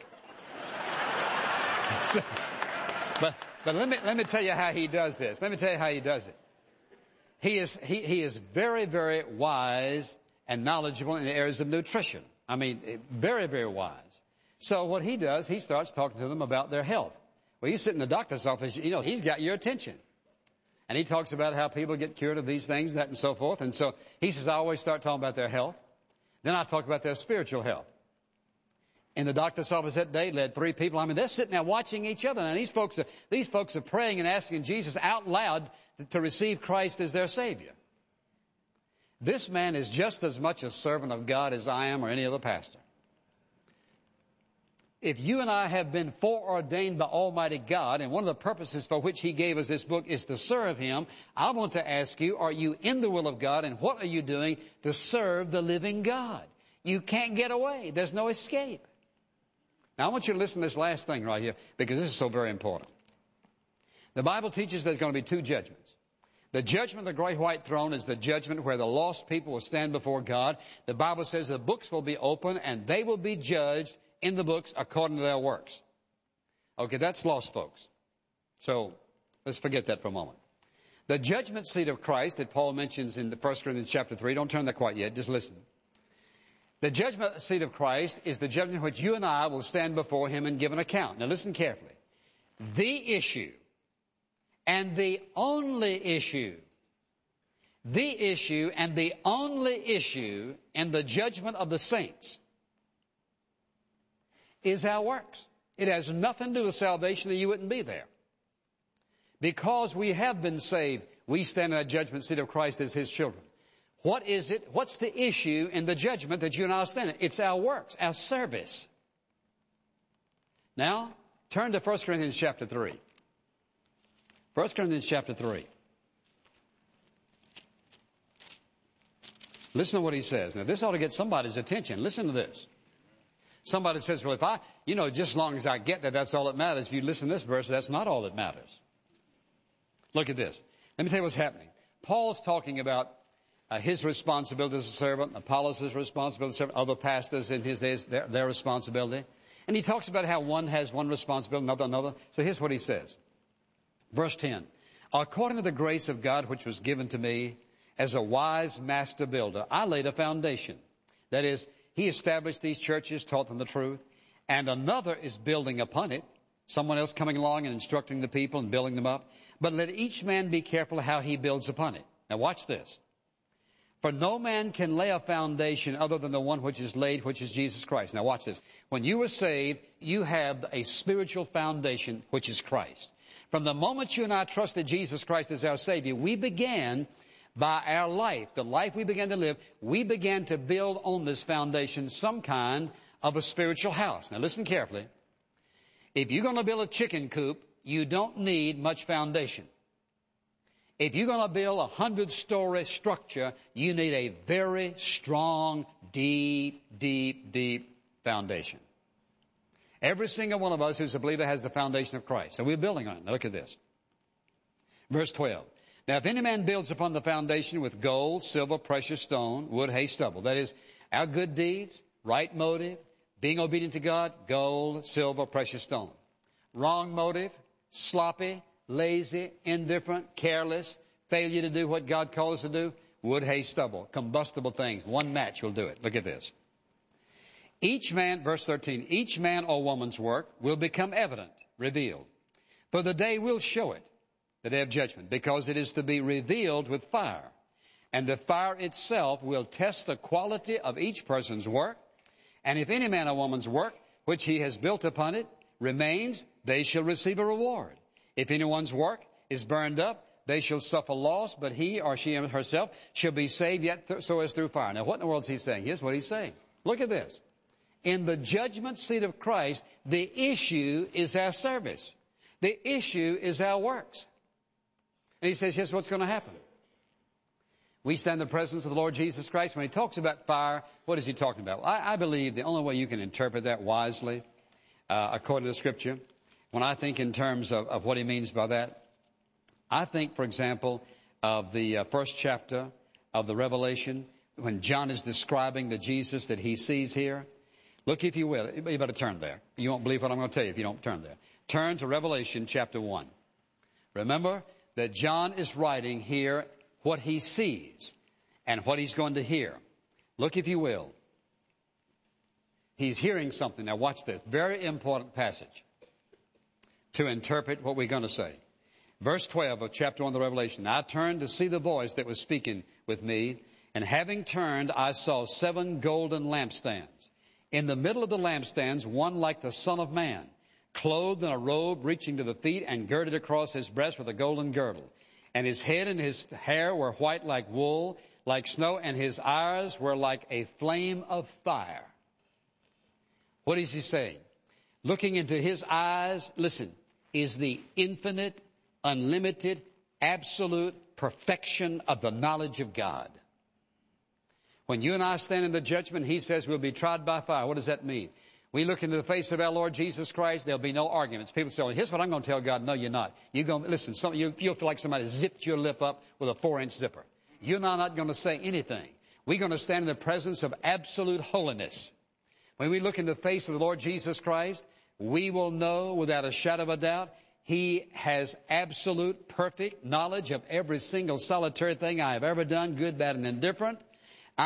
So, but let me tell you how he does this. Let me tell you how he does it. He is very, very wise and knowledgeable in the areas of nutrition. Very, very wise. So what he does, he starts talking to them about their health. Well, you sit in the doctor's office, he's got your attention. And he talks about how people get cured of these things, that and so forth. And so he says, I always start talking about their health. Then I talk about their spiritual health. In the doctor's office that day, led 3 people. They're sitting there watching each other. And these folks are praying and asking Jesus out loud to receive Christ as their Savior. This man is just as much a servant of God as I am or any other pastor. If you and I have been foreordained by Almighty God, and one of the purposes for which He gave us this book is to serve Him, I want to ask you, are you in the will of God, and what are you doing to serve the living God? You can't get away. There's no escape. Now I want you to listen to this last thing right here, because this is so very important. The Bible teaches there's going to be two judgments. The judgment of the great white throne is the judgment where the lost people will stand before God. The Bible says the books will be open and they will be judged in the books according to their works. Okay, that's lost folks. So let's forget that for a moment. The judgment seat of Christ that Paul mentions in 1 Corinthians chapter 3, don't turn there quite yet, just listen. The judgment seat of Christ is the judgment in which you and I will stand before Him and give an account. Now listen carefully. The issue and the only issue and the only issue in the judgment of the saints is our works. It has nothing to do with salvation, or you wouldn't be there. Because we have been saved, we stand in the judgment seat of Christ as His children. What is it? What's the issue in the judgment that you and I are standing? It's our works, our service. Now, turn to 1 Corinthians chapter 3. 1 Corinthians chapter 3. Listen to what he says. Now, this ought to get somebody's attention. Listen to this. Somebody says, well, if I, just as long as I get that, that's all that matters. If you listen to this verse, that's not all that matters. Look at this. Let me tell you what's happening. Paul's talking about his responsibility as a servant, Apollos' responsibility as a servant, other pastors in his days, their responsibility. And he talks about how one has one responsibility, another. So here's what he says. Verse 10. According to the grace of God which was given to me as a wise master builder, I laid a foundation. That is, he established these churches, taught them the truth, and another is building upon it. Someone else coming along and instructing the people and building them up. But let each man be careful how he builds upon it. Now watch this. For no man can lay a foundation other than the one which is laid, which is Jesus Christ. Now watch this. When you were saved, you have a spiritual foundation, which is Christ. From the moment you and I trusted Jesus Christ as our Savior, we began by our life, the life we began to live, we began to build on this foundation some kind of a spiritual house. Now listen carefully. If you're going to build a chicken coop, you don't need much foundation. If you're going to build a 100-story structure, you need a very strong, deep foundation. Every single one of us who's a believer has the foundation of Christ. So we're building on it. Now look at this. Verse 12. Now if any man builds upon the foundation with gold, silver, precious stone, wood, hay, stubble, that is, our good deeds, right motive, being obedient to God, gold, silver, precious stone. Wrong motive, sloppy, lazy, indifferent, careless, failure to do what God called us to do, wood, hay, stubble, combustible things. One match will do it. Look at this. Each man, verse 13, each man or woman's work will become evident, revealed. For the day will show it, the day of judgment, because it is to be revealed with fire. And the fire itself will test the quality of each person's work. And if any man or woman's work, which he has built upon it, remains, they shall receive a reward. If anyone's work is burned up, they shall suffer loss, but he or she herself shall be saved, yet so as through fire. Now what in the world is he saying? Here's what he's saying. Look at this. In the judgment seat of Christ, the issue is our service. The issue is our works. And he says, here's what's going to happen. We stand in the presence of the Lord Jesus Christ. When he talks about fire, what is he talking about? I believe the only way you can interpret that wisely, according to the Scripture, when I think in terms of what he means by that, I think, for example, of the first chapter of the Revelation, when John is describing the Jesus that he sees here. Look, if you will, you better turn there. You won't believe what I'm going to tell you if you don't turn there. Turn to Revelation chapter 1. Remember that John is writing here what he sees and what he's going to hear. Look, if you will. He's hearing something. Now watch this. Very important passage to interpret what we're going to say. Verse 12 of chapter 1 of the Revelation. I turned to see the voice that was speaking with me, and having turned, I saw 7 golden lampstands. In the middle of the lampstands, one like the Son of Man, clothed in a robe reaching to the feet and girded across his breast with a golden girdle. And his head and his hair were white like wool, like snow, and his eyes were like a flame of fire. What is he saying? Looking into his eyes, listen, is the infinite, unlimited, absolute perfection of the knowledge of God. When you and I stand in the judgment, He says we'll be tried by fire. What does that mean? We look into the face of our Lord Jesus Christ, there'll be no arguments. People say, well, here's what I'm going to tell God. No, you're not. You're going to, listen, you'll feel like somebody zipped your lip up with a 4-inch zipper. You and I are not going to say anything. We're going to stand in the presence of absolute holiness. When we look in the face of the Lord Jesus Christ, we will know without a shadow of a doubt, He has absolute, perfect knowledge of every single solitary thing I have ever done, good, bad, and indifferent.